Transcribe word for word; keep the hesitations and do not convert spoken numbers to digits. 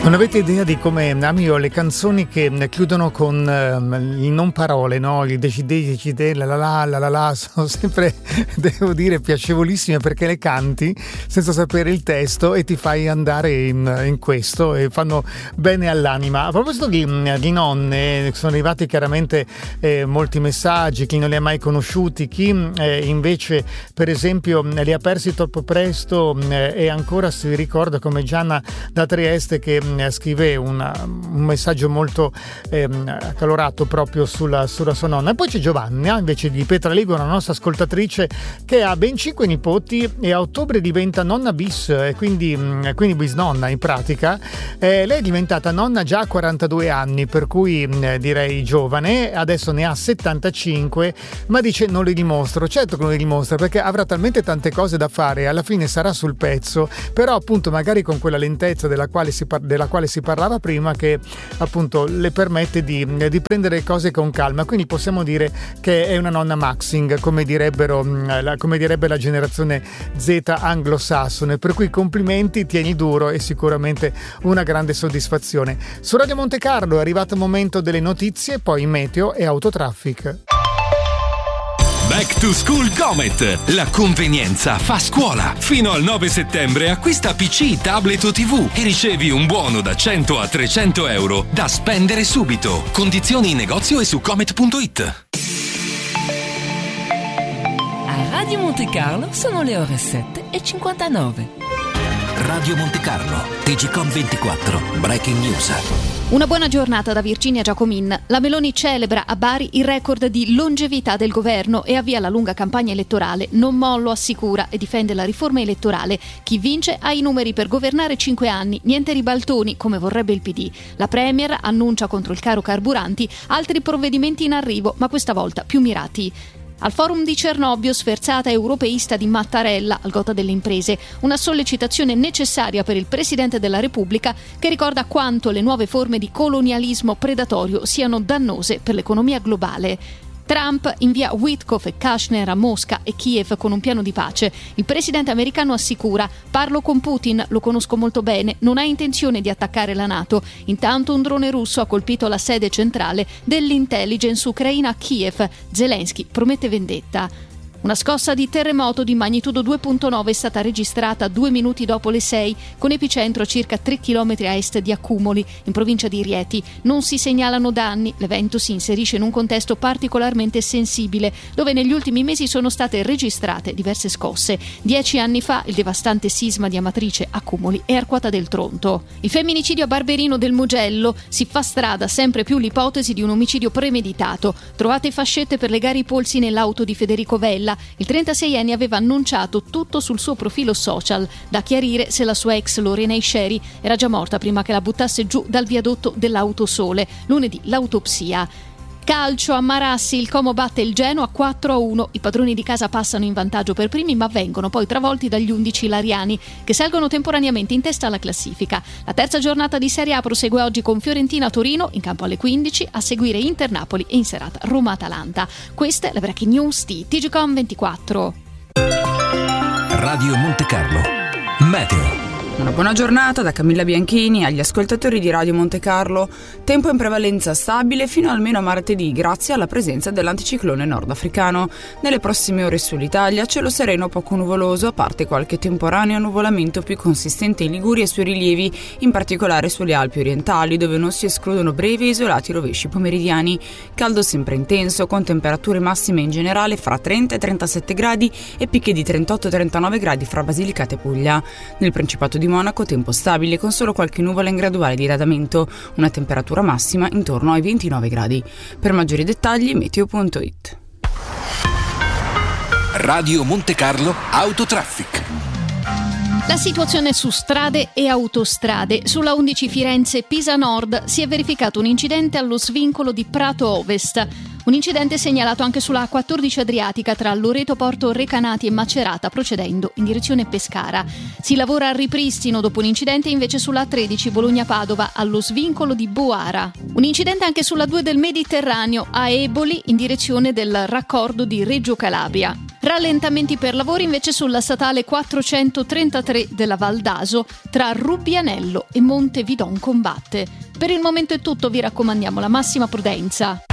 Non avete idea di come amo io le canzoni che chiudono con uh, i non parole, no? Il decide, decide, la la la la la la, sono sempre, devo dire, piacevolissime perché le canti senza sapere il testo e ti fai andare in, in questo e fanno bene all'anima. A proposito di, di nonne, sono arrivati chiaramente eh, molti messaggi, chi non li ha mai conosciuti, chi eh, invece per esempio li ha persi troppo presto eh, e ancora si ricorda, come Gianna da Trieste che scrive una, un messaggio molto ehm, accalorato proprio sulla, sulla sua nonna. E poi c'è Giovanna invece di Petraligo, una nostra ascoltatrice che ha ben cinque nipoti e a ottobre diventa nonna bis, e quindi, quindi bisnonna in pratica. Eh, lei è diventata nonna già a quarantadue anni, per cui eh, direi giovane, adesso ne ha settantacinque, ma dice non li dimostro. Certo che non li dimostra perché avrà talmente tante cose da fare, alla fine sarà sul pezzo, però appunto magari con quella lentezza della quale si parla, della quale si parlava prima, che appunto le permette di, di prendere le cose con calma. Quindi possiamo dire che è una nonna maxing, come direbbero la, come direbbe la generazione Z anglosassone, per cui complimenti, tieni duro e sicuramente una grande soddisfazione. Su Radio Monte Carlo è arrivato il momento delle notizie, poi meteo e autotraffic. Back to School Comet, la convenienza fa scuola. Fino al nove settembre acquista P C, tablet o tivù e ricevi un buono da cento a trecento euro da spendere subito. Condizioni in negozio e su comet punto it. A Radio Monte Carlo sono le ore sette e cinquantanove. Radio Monte Carlo, T G Com ventiquattro, Breaking News. Una buona giornata da Virginia Giacomin. La Meloni celebra a Bari il record di longevità del governo e avvia la lunga campagna elettorale. Non mollo, assicura, e difende la riforma elettorale. Chi vince ha i numeri per governare cinque anni, niente ribaltoni come vorrebbe il P D. La Premier annuncia contro il caro carburanti altri provvedimenti in arrivo, ma questa volta più mirati. Al forum di Cernobbio, sferzata europeista di Mattarella al Gotha delle Imprese, una sollecitazione necessaria per il Presidente della Repubblica che ricorda quanto le nuove forme di colonialismo predatorio siano dannose per l'economia globale. Trump invia Witkoff e Kushner a Mosca e Kiev con un piano di pace. Il presidente americano assicura: parlo con Putin, lo conosco molto bene, non ha intenzione di attaccare la NATO. Intanto un drone russo ha colpito la sede centrale dell'intelligence ucraina a Kiev. Zelensky promette vendetta. Una scossa di terremoto di magnitudo due virgola nove è stata registrata due minuti dopo le sei, con epicentro a circa tre chilometri a est di Accumoli, in provincia di Rieti. Non si segnalano danni. L'evento si inserisce in un contesto particolarmente sensibile, dove negli ultimi mesi sono state registrate diverse scosse. Dieci anni fa il devastante sisma di Amatrice, Accumoli e Arquata del Tronto. Il femminicidio a Barberino del Mugello. Si fa strada sempre più l'ipotesi di un omicidio premeditato. Trovate fascette per legare i polsi nell'auto di Federico Vella. Il trentaseienne aveva annunciato tutto sul suo profilo social, da chiarire se la sua ex Lorena Isceri era già morta prima che la buttasse giù dal viadotto dell'Autosole. Lunedì l'autopsia. Calcio a Marassi, il Como batte il Genoa quattro a uno. I padroni di casa passano in vantaggio per primi, ma vengono poi travolti dagli undici ilariani, che salgono temporaneamente in testa alla classifica. La terza giornata di Serie A prosegue oggi con Fiorentina-Torino in campo alle quindici, a seguire Inter-Napoli e in serata Roma-Atalanta. Questa è la Breaking News di T G Com ventiquattro. Radio Monte Carlo, meteo. Una buona giornata da Camilla Bianchini agli ascoltatori di Radio Monte Carlo. Tempo in prevalenza stabile fino almeno a martedì, grazie alla presenza dell'anticiclone nordafricano. Nelle prossime ore sull'Italia cielo sereno poco nuvoloso, a parte qualche temporaneo annuvolamento più consistente in Liguria e sui rilievi, in particolare sulle Alpi orientali, dove non si escludono brevi e isolati rovesci pomeridiani. Caldo sempre intenso, con temperature massime in generale fra trenta e trentasette gradi e picchi di trentotto trentanove gradi fra Basilicata e Puglia. Nel Principato di Monaco tempo stabile con solo qualche nuvola in graduale diradamento, una temperatura massima intorno ai ventinove gradi. Per maggiori dettagli meteo punto it. Radio Monte Carlo Autotraffic. La situazione su strade e autostrade. Sulla undici Firenze-Pisa Nord si è verificato un incidente allo svincolo di Prato Ovest. Un incidente segnalato anche sulla A quattordici Adriatica tra Loreto Porto Recanati e Macerata, procedendo in direzione Pescara. Si lavora al ripristino dopo un incidente invece sulla A tredici Bologna-Padova allo svincolo di Boara. Un incidente anche sulla due del Mediterraneo a Eboli in direzione del raccordo di Reggio Calabria. Rallentamenti per lavori invece sulla statale quattrocentotrentatré della Val d'Aso tra Rubbianello e Montevidon Combatte. Per il momento è tutto, vi raccomandiamo la massima prudenza.